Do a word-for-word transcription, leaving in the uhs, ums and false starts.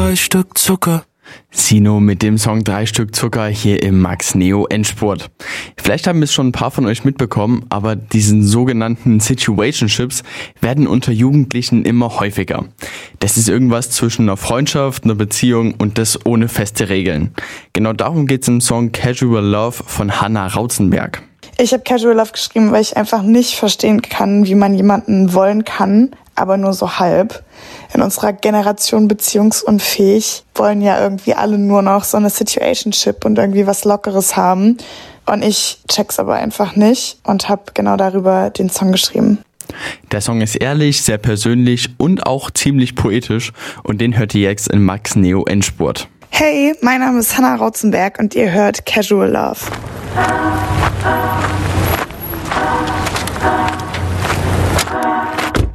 drei Stück Zucker. Sino mit dem Song Drei Stück Zucker hier im Max Neo Endspurt. Vielleicht haben es schon ein paar von euch mitbekommen, aber diesen sogenannten Situationships werden unter Jugendlichen immer häufiger. Das ist irgendwas zwischen einer Freundschaft, einer Beziehung und das ohne feste Regeln. Genau darum geht es im Song Casual Love von Hannah Rauzenberg. Ich habe Casual Love geschrieben, weil ich einfach nicht verstehen kann, wie man jemanden wollen kann, aber nur so halb. In unserer Generation beziehungsunfähig wollen ja irgendwie alle nur noch so eine Situationship und irgendwie was Lockeres haben. Und ich check's aber einfach nicht und habe genau darüber den Song geschrieben. Der Song ist ehrlich, sehr persönlich und auch ziemlich poetisch und den hört ihr jetzt in Max Neo Endspurt. Hey, mein Name ist Hannah Rauzenberg und ihr hört Casual Love.